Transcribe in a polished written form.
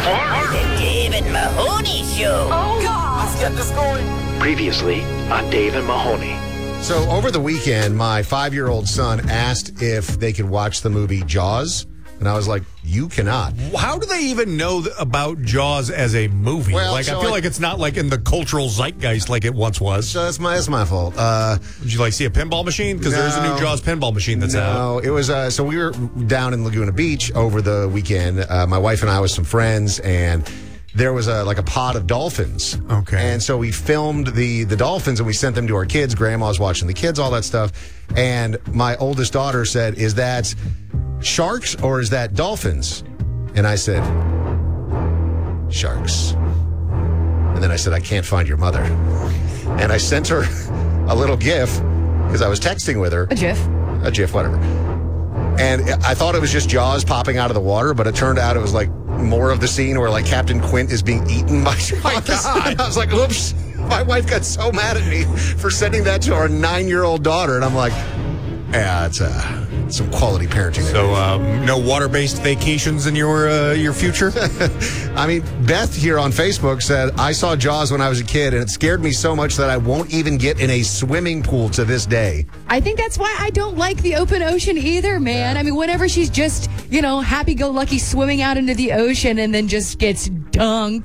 The Dave and Mahoney Show. Oh, God. Let's get this going. Previously on Dave and Mahoney. So over the weekend, my 5-year-old son asked if they could watch the movie Jaws. And I was like, you cannot. How do they even know about Jaws as a movie? Well, I feel like it's not like in the cultural zeitgeist like it once was. So that's my fault. Did you see a pinball machine? Because there's a new Jaws pinball machine that's out. No, it was, so we were down in Laguna Beach over the weekend. My wife and I with some friends, and there was a pod of dolphins. Okay. And so we filmed the dolphins and we sent them to our kids. Grandma's watching the kids, all that stuff. And my oldest daughter said, "Is that sharks or is that dolphins?" And I said, "Sharks." And then I said, "I can't find your mother." And I sent her a little GIF because I was texting with her. A GIF, whatever. And I thought it was just Jaws popping out of the water, but it turned out it was like more of the scene where like Captain Quint is being eaten by Jaws. My God. And I was like, oops. My wife got so mad at me for sending that to our 9-year-old daughter. And I'm like, yeah, it's some quality parenting. So no water-based vacations in your future? I mean, Beth here on Facebook said, "I saw Jaws when I was a kid, and it scared me so much that I won't even get in a swimming pool to this day." I think that's why I don't like the open ocean either, man. Yeah. I mean, whenever she's just, happy-go-lucky swimming out into the ocean and then just gets dunked.